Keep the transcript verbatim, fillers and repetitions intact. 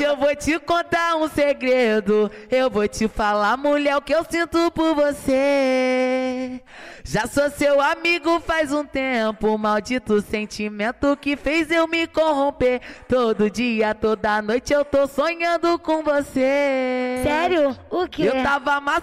eu vou te contar um segredo. Eu vou te falar, mulher, o que eu sinto por você. Já sou seu amigo faz um tempo. Maldito sentimento que fez eu me corromper. Todo dia, toda noite eu tô sonhando com você. Sério? O quê? Eu tava